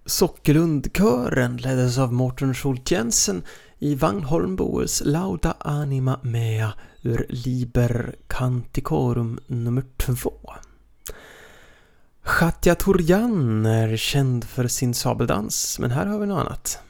Sockelundkören leddes av Morten Schult Jensen i Vagnholmboes Lauda Anima Mea ur Liber Canticorum nummer 2. Chatja Turjan är känd för sin sabeldans, men här har vi något annat.